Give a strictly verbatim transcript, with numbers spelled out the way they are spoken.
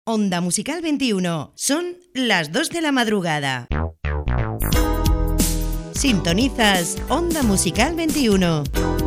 Onda Musical veintiuno. Son las dos de la madrugada. Sintonizas Onda Musical veintiuno.